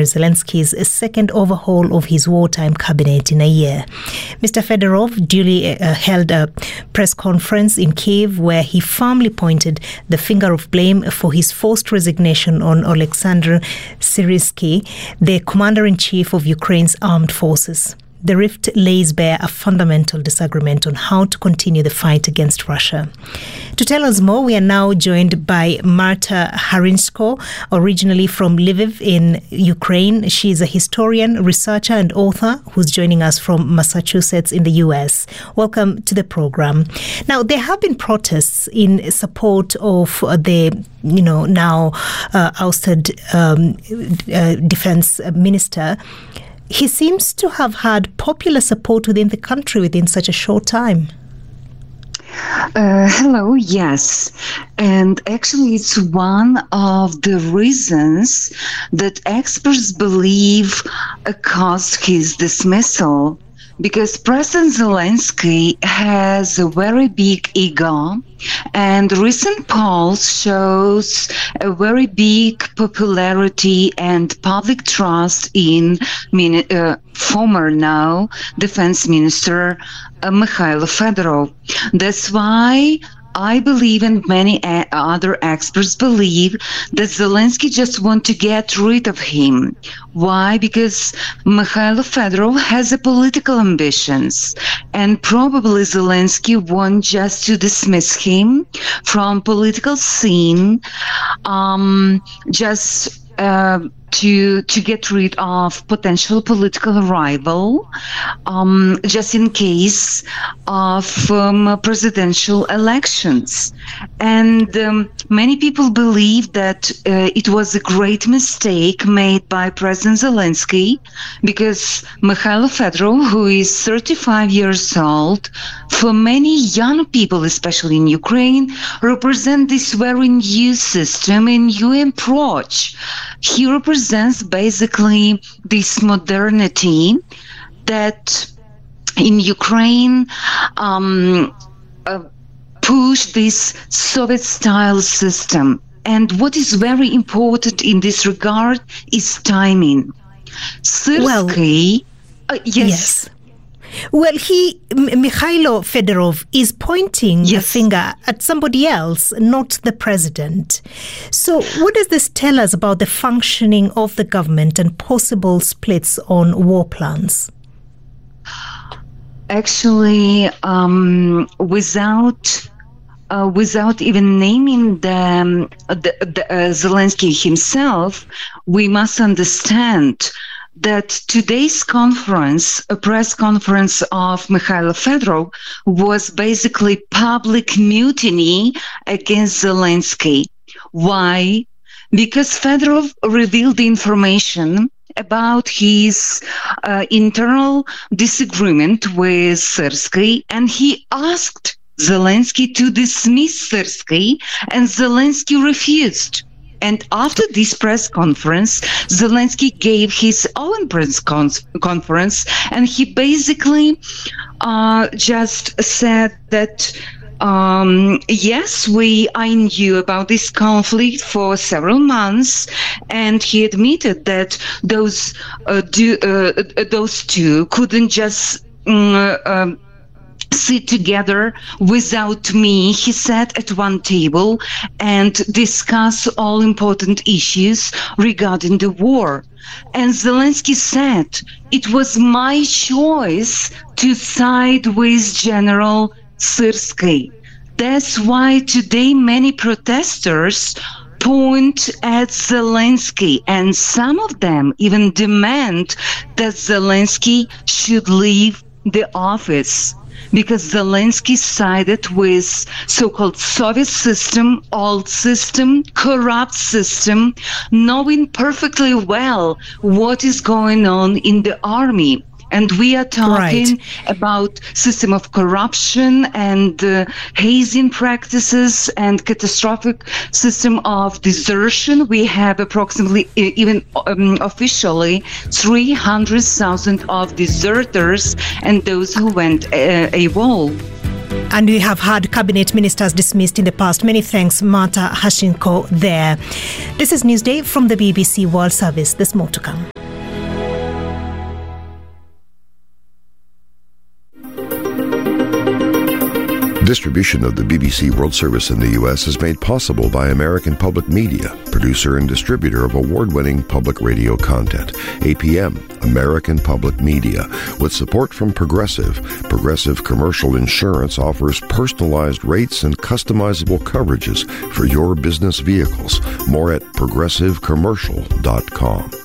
Volodymyr Zelensky's second overhaul of his wartime cabinet in a year. Mr. Fedorov duly held a press conference in Kyiv where he firmly pointed the finger of blame for his forced resignation on Oleksandr Syrsky, the commander-in-chief of Ukraine's armed forces. The rift lays bare a fundamental disagreement on how to continue the fight against Russia. To tell us more, we are now joined by Marta Harinsko, originally from Lviv in Ukraine. She is a historian, researcher and author who's joining us from Massachusetts in the US. Welcome to the program. Now, there have been protests in support of the now ousted defense minister. He seems to have had popular support within the country within such a short time. Hello, yes. And actually, it's one of the reasons that experts believe caused his dismissal. Because President Zelensky has a very big ego, and recent polls shows a very big popularity and public trust in former now Defense Minister Mikhailo Fedorov. That's why I believe, and many other experts believe, that Zelensky just want to get rid of him. Why? Because Mikhailo Fedorov has political ambitions, and probably Zelensky wants just to dismiss him from political scene, to get rid of potential political rival, just in case of presidential elections. And many people believe that it was a great mistake made by President Zelensky, because Mikhailo Fedorov, who is 35 years old, for many young people, especially in Ukraine, represent this very new system and new approach. He represents basically this modernity that in Ukraine pushed this Soviet-style system. And what is very important in this regard is timing. Syrsky, yes. Well, Mikhailo Fedorov is pointing the finger at somebody else, not the president. So what does this tell us about the functioning of the government and possible splits on war plans? Actually, without even naming the Zelensky himself, we must understand that today's conference, a press conference of Mikhailo Fedorov, was basically public mutiny against Zelensky. Why? Because Fedorov revealed the information about his internal disagreement with Syrsky, and he asked Zelensky to dismiss Syrsky, and Zelensky refused. And after this press conference, Zelensky gave his own press conference, and he basically just said that, yes, I knew about this conflict for several months, and he admitted that those two couldn't just sit together without me, he sat at one table and discuss all important issues regarding the war. And Zelensky said, it was my choice to side with General Syrsky. That's why today many protesters point at Zelensky, and some of them even demand that Zelensky should leave the office, because Zelensky sided with so-called Soviet system, old system, corrupt system, knowing perfectly well what is going on in the army. And we are talking about system of corruption and hazing practices and catastrophic system of desertion. We have approximately, even officially, 300,000 of deserters and those who went AWOL. And we have had cabinet ministers dismissed in the past. Many thanks, Marta Harinsko there. This is Newsday from the BBC World Service. There's more to come. Distribution of the BBC World Service in the U.S. is made possible by American Public Media, producer and distributor of award-winning public radio content. APM, American Public Media. With support from Progressive, Progressive Commercial Insurance offers personalized rates and customizable coverages for your business vehicles. More at progressivecommercial.com.